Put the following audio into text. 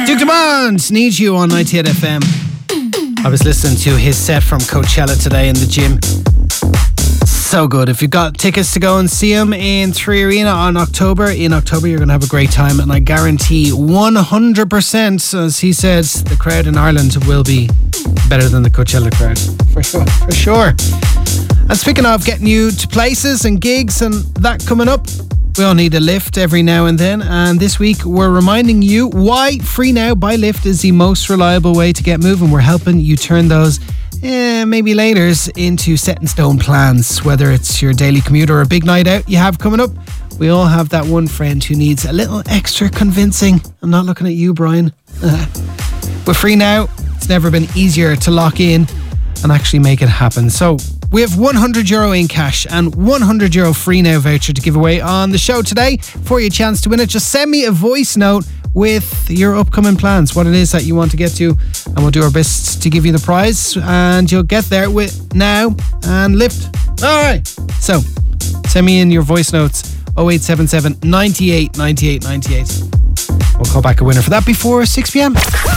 Duke Dumont needs you on 98 FM. I was listening to his set from Coachella today in the gym. So good. If you've got tickets to go and see him in 3 Arena in October, you're going to have a great time. And I guarantee 100%, as he says, the crowd in Ireland will be better than the Coachella crowd. For sure. And speaking of getting you to places and gigs and that coming up, we all need a lift every now and then, and this week we're reminding you why Free Now by Lyft is the most reliable way to get moving. We're helping you turn those maybe laters into set in stone plans, whether it's your daily commute or a big night out you have coming up. We all have that one friend who needs a little extra convincing. I'm not looking at you, Brian. With Free Now, it's never been easier to lock in and actually make it happen. So we have €100 in cash and €100 Free Now voucher to give away on the show today. For your chance to win it, just send me a voice note with your upcoming plans, what it is that you want to get to, and we'll do our best to give you the prize, and you'll get there with Now and Lyft. All right, so send me in your voice notes, 0877 98 98 98. We'll call back a winner for that before 6 p.m.